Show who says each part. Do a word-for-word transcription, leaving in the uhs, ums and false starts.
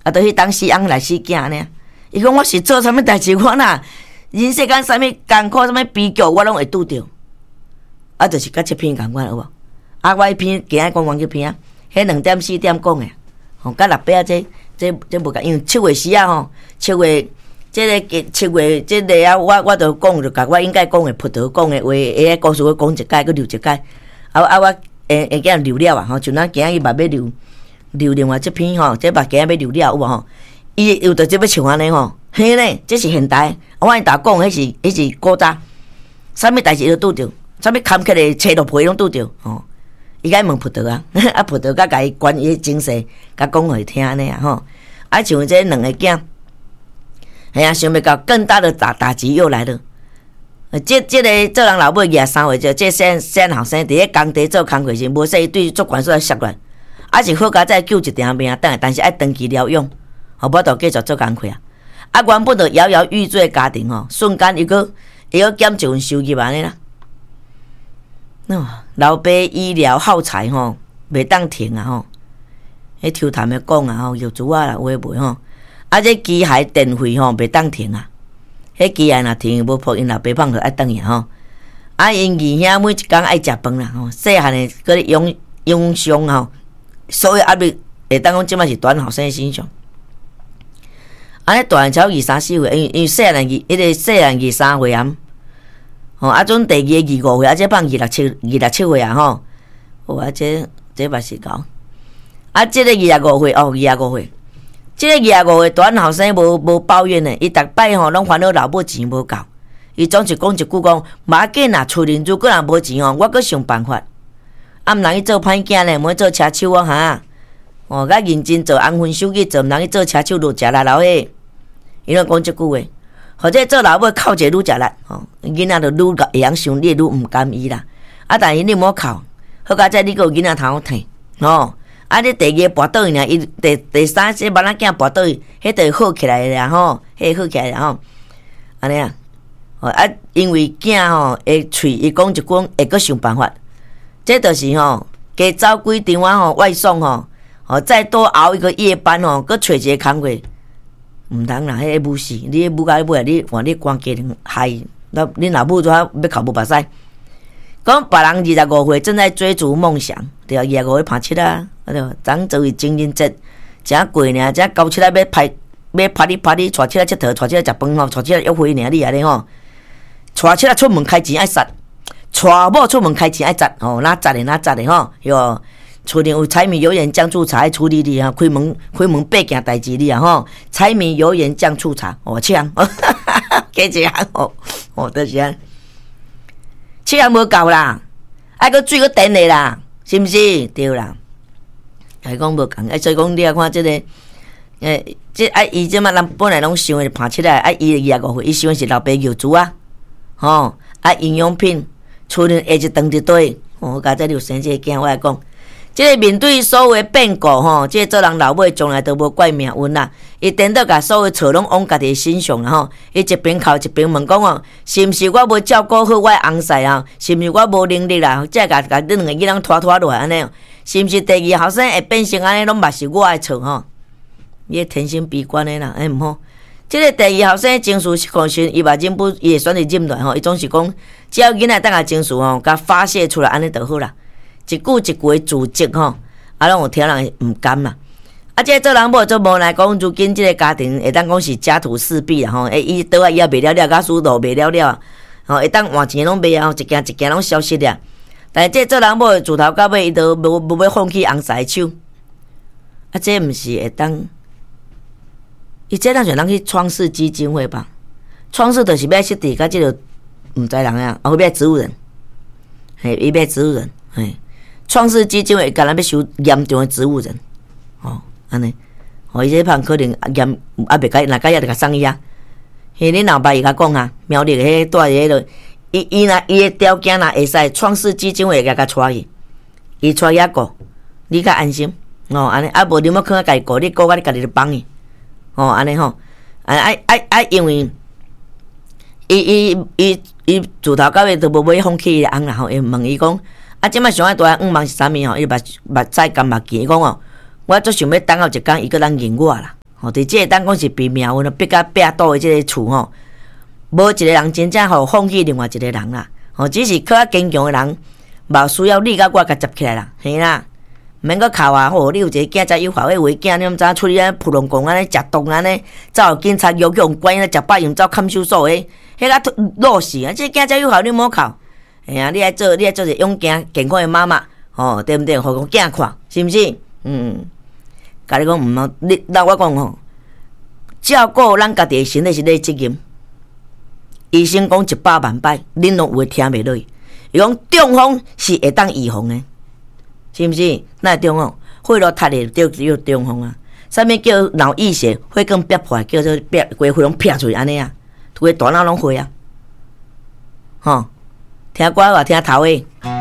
Speaker 1: 啊，都迄当死翁来死囝呢。伊讲我是做啥物代志，我呐人世间啥物艰苦、啥物悲剧，我拢会拄着。啊，就是甲这篇共款有无？啊，我迄篇今仔讲完这篇啊，迄两点四点讲诶，吼，甲六百这这这无共，因为七月时啊吼，七月这个七月这个啊，我我著讲着甲我应该讲诶，葡萄讲诶话，会故事我讲一解，佮留一解。啊啊，我会会叫留了啊，吼，像咱今仔日嘛要留留另外这篇吼，这目今仔要留了有无吼？伊有着这要像安尼吼，嘿呢，这是现代。我甲大讲，迄是迄是古早，啥物代志都拄着，啥物坎坷的车路皮拢拄着吼。伊甲问葡萄啊，啊葡萄甲甲伊关伊精神，甲讲互伊听安尼啊吼。啊像这两个囝，哎呀，想要到更大的打打击又来了。这这个做人老母廿三岁，就这先先后生伫咧工地做工课时，无说伊对主管所杀来，啊是好佳再救一条命等，但是爱长期疗养，吼无就继续做工课啊。啊原本就摇摇欲坠家庭吼，瞬间伊个伊个减一份收入安尼啦。喏，老爸医疗耗材吼，袂当停啊吼。迄抽痰的讲啊吼，药珠啊啦，话袂吼。啊，这机械电费吼袂当停啊。迄机械若停，无扑因老爸胖就爱等伊吼。啊，因二兄每一工爱食饭啦吼，细汉的搁咧养养伤吼，所以压力会当讲即摆是短后生身上。安尼大汉超二三四岁，因为因为细汉二，迄个细汉二三岁啊。吼，啊，阵第二个二五岁，啊，这放二六七二六七岁啊吼。哦，啊，这这嘛是高。啊，这个二十五岁哦，二十五岁，这个二十五岁短后生无无抱怨的，伊逐摆吼拢烦恼老母钱无够，伊总是讲一句讲，马紧啊，厝邻如果若无钱吼，我搁想办法。啊，毋通去做歹囝咧，毋去做车手啊哈。哦，甲认真做安分守己，做毋通去做车手，愈食力老诶。伊拢讲即句话。或者做老母哭者愈食力，吼，囡仔就愈会晓想，你愈毋甘伊啦。啊，但是你莫哭，好佳哉你个囡仔头疼，吼。啊，你第二跋倒去呢，伊第第三这慢仔囝跋倒去，迄就会好起来啦，吼，迄好起来啦，吼。安尼啊，哦啊，因为囝吼会喙，伊讲一句会阁想办法，这就是吼加走几场啊吼外送吼，哦再多熬一个夜班吼，阁找一个工课。毋通啦，迄个母死，你母甲尾，你换你关家庭害，那恁老母怎要哭无目屎？讲别人二十五岁正在追逐梦想，对啊，二十五岁拍七啊，啊对，昨做伊情人节，正过呢，正交七啊要拍要拍你拍你，带七啊佚佗，带七啊食饭吼，带七啊约会呢，你安尼吼，带七啊出门开钱爱杀，带某出门开钱爱砸，吼，哪砸的哪砸的吼，哟。厝里有柴米油盐酱醋茶爱处理你啊，开门开门八件代志你啊吼，柴米油盐酱醋茶，哦，七样，加一项哦，哦，就是安，七样无够啦，爱个水个电的啦，是毋是？对啦，来讲无共，哎，所以讲你啊看即、这个，诶，即啊伊即马人本来拢想诶拍起来，啊伊二十五岁，伊想诶是老爸油猪啊，吼，啊营养品，厝里下一顿一堆，哦，家这有生这个囝，我来讲。即个面对所有的变故吼，即、这个做人老母从来都无怪命运啦。伊颠倒甲所有错拢往家己身上啦吼。伊一边哭一边问讲哦，是毋是我无照顾好我的翁婿啊？是毋是我无能力啦？才甲甲恁两个囡仔拖拖落来安尼？是毋是第二后生会变成安尼？拢嘛是我的错吼？伊天生悲观的啦，哎毋好。即、这个第二后生情绪是可顺，伊嘛忍不，伊会选择忍落吼。伊总是讲，只要囡仔等下情绪吼，甲发泄出来安尼就好啦。一句一句自责吼，啊，拢有听人毋甘啦。啊，即、这个做人某做无来讲，如今即个家庭会当讲是家徒四壁啦吼。诶，伊倒啊伊也卖了了，甲输都卖了了，吼，会当换钱拢卖啊，一件一件拢消失了。但是即个做人某自头到尾，伊都无无要放弃翁婿的手。啊，这毋是会当，伊这当选人去创世基金会吧？创世就是要设置甲即个毋知人啊，后壁植物人，嘿，伊要植物人，嘿。创世基金会敢若要收严重的植物人，哦，安尼，哦，伊这旁可能严啊袂该，若该也得甲送伊啊。迄恁老爸伊甲讲啊，苗栗迄带迄个，伊伊若伊的条件若会使，创世基金会甲甲带去，伊带遐顾，你较安心，哦，安尼，啊无你要看家己顾，你顾甲你家己就帮伊，哦，安尼吼，啊啊啊啊，因为伊伊伊伊自头到尾都无要放弃伊的翁啦吼，伊问伊讲。啊，即摆上爱大翁梦是啥物吼？伊目目屎干目见，伊讲哦，我足想要等候一天，伊个人认我啦， 吼，伫即个当讲是比命运逼甲逼倒的即个厝吼，无一个人真正吼放弃另外一个人啦，吼，只是较坚强的人，无需要你甲我甲接起来啦，嘿啦，免搁哭啊！吼，你有一个囝才有效，迄位囝你毋知影出去安扑龙宫安尼食毒安尼，走警察药局用关安尼食饱用走看守所诶，迄个落死啊！即个囝才有效，你莫哭。哎呀，你爱做，你爱做一个勇健健康诶妈妈，吼，对毋对？互讲囝看，是毋是？嗯，甲你讲毋好，你老我讲吼，照顾咱家己诶身体是你责任。医生讲一百万摆，恁拢有诶听袂落去。伊讲中风是会当预防诶，是毋是？那中风，血路塌诶就叫中风啊。啥物叫脑溢血？血管憋破，叫做憋规血拢撇出去安尼啊，规大脑拢血啊，吼。听歌话听头诶。